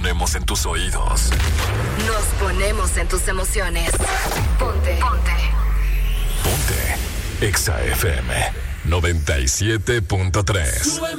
ponemos en tus oídos. Nos ponemos en tus emociones. Ponte. Exa FM 97.3.